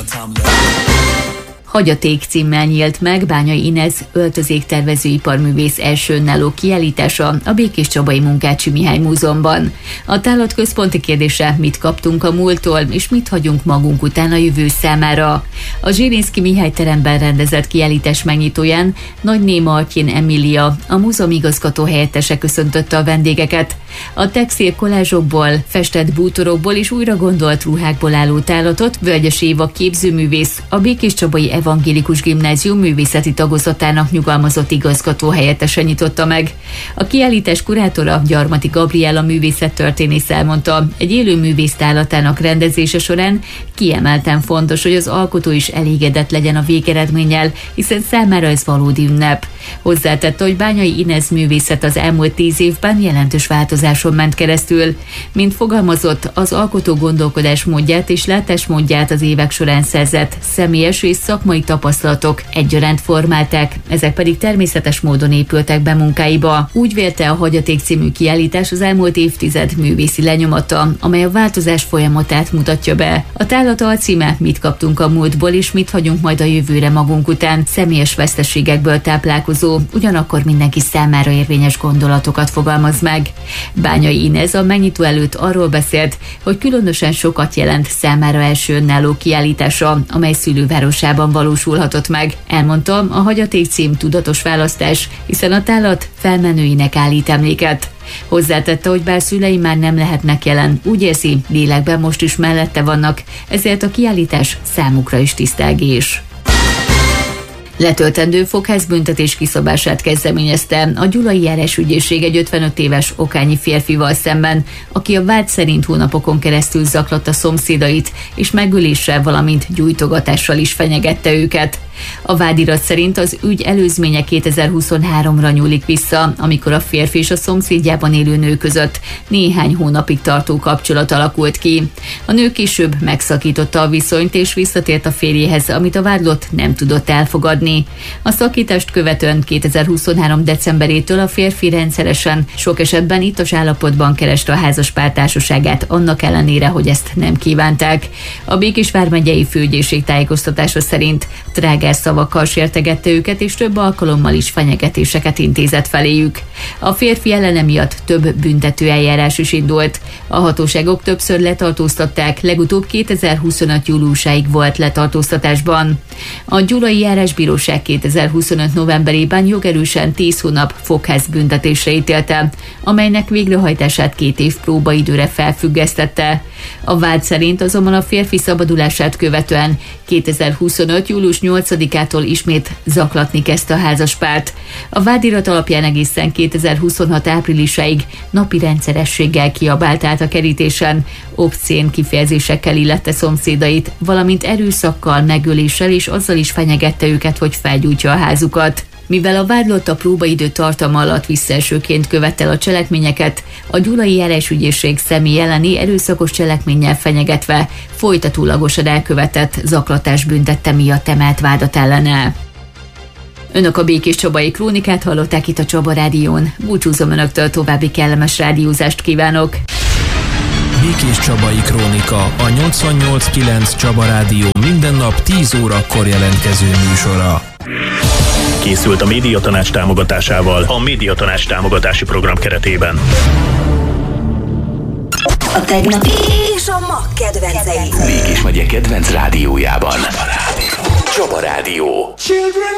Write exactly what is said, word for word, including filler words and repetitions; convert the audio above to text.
Hagyaték címmel nyílt meg Bányai Inez öltözéktervezőiparművész első önálló kiállítása a Békéscsabai Munkácsy Mihály Múzeumban. A tárlat központi kérdése, mit kaptunk a múlttól, és mit hagyunk magunk után a jövő számára. A Zsirinszky Mihály teremben rendezett kiállítás megnyitóján Nagyné Martyin Emília, a múzeum igazgató helyettese köszöntötte a vendégeket. A textil kolázsokból, festett bútorokból és újra gondolt ruhákból álló tárlatot Völgyes Éva képzőművész, a Békéscsabai Evangélikus Gimnázium művészeti tagozatának nyugalmazott igazgató helyettese nyitotta meg. A kiállítás kurátora, Gyarmati Gabriella művészettörténész elmondta, egy élő művész tárlatának rendezése során kiemelten fontos, hogy az alkotó is elégedett legyen a végeredménnyel, hiszen számára ez valódi ünnep. Hozzátette, hogy Bányai Inez művészet az elmúlt tíz évben jelentős változáson ment keresztül. Mint fogalmazott, az alkotó gondolkodásmódját és látásmódját az évek során szerzett személyes és szakmai tapasztalatok egyaránt formálták, ezek pedig természetes módon épültek be munkáiba. Úgy vélte, a Hagyaték című kiállítás az elmúlt évtized művészi lenyomata, amely a változás folyamatát mutatja be. A tárlat alcíme, mit kaptunk a múltból és mit hagyunk majd a jövőre magunk után, személyes veszteségekből táplálkozó, ugyanakkor mindenki számára érvényes gondolatokat fogalmaz meg. Bányai Inez a megnyitó előtt arról beszélt, hogy különösen sokat jelent számára első önálló kiállítása, amely szülővárosában valósulhatott meg. Elmondta, a Hagyaték cím tudatos választás, hiszen a tárlat felmenőinek állít emléket. Hozzátette, hogy bár szülei már nem lehetnek jelen, úgy érzi, lélekben most is mellette vannak, ezért a kiállítás számukra is tisztelgés. Letöltendő fogházbüntetés kiszabását kezdeményezte a Gyulai Járásügyészség egy ötvenöt éves okányi férfival szemben, aki a vád szerint hónapokon keresztül zaklatta szomszédait, és megöléssel, valamint gyújtogatással is fenyegette őket. A vádirat szerint az ügy előzménye kétezer-huszonháromra nyúlik vissza, amikor a férfi és a szomszédjában élő nő között néhány hónapig tartó kapcsolat alakult ki. A nő később megszakította a viszonyt és visszatért a férjéhez, amit a vádlott nem tudott elfogadni. A szakítást követően kétezer-huszonhárom decemberétől a férfi rendszeresen, sok esetben ittas állapotban kereste a házaspár társaságát, annak ellenére, hogy ezt nem kívánták. A Békés vármegyei főügyészség tájékoztatása szerint trágár szavakkal sértegette őket, és több alkalommal is fenyegetéseket intézett feléjük. A férfi ellene miatt több büntető eljárás is indult. A hatóságok többször letartóztatták, legutóbb kétezer-huszonöt júliusáig volt letartóztatásban. A Gyulai Járásbíróság kétezer-huszonöt novemberében jogerősen tíz hónap fogházbüntetésre ítélte, amelynek végrehajtását két év próbaidőre felfüggesztette. A vád szerint azonban a férfi szabadulását követően kétezer-huszonöt július nyolcadikától ismét zaklatni kezdte a házaspárt. A vádirat alapján egészen kétezer-huszonhat áprilisáig napi rendszerességgel kiabált át a kerítésen, obszén kifejezésekkel illette szomszédait, valamint erőszakkal, megöléssel és azzal is fenyegette őket, hogy felgyújtja a házukat. Mivel a vádlott a próbaidő tartama alatt visszaesőként követte el a cselekményeket, a Gyulai Járásügyészség személy elleni erőszakos cselekménnyel fenyegetve folytatólagosan elkövetett zaklatás büntette miatt emelt vádat ellene. Önök a Békéscsabai Krónikát hallották itt a Csaba Rádión. Búcsúzom önöktől, további kellemes rádiózást kívánok! Békéscsabai Krónika, a nyolcvannyolc kilenc Csaba Rádió minden nap tíz órakor jelentkező műsora. Készült a Médiatanács támogatásával a Médiatanács támogatási program keretében. A tegnapi és a ma kedvencei. Békés megye kedvenc rádiójában. Csaba Rádió. Csaba Rádió.